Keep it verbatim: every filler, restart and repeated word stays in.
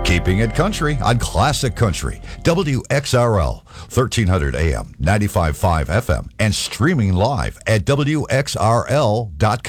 Keeping it country on Classic Country, W X R L, thirteen hundred A M, ninety-five point five F M, and streaming live at W X R L dot com.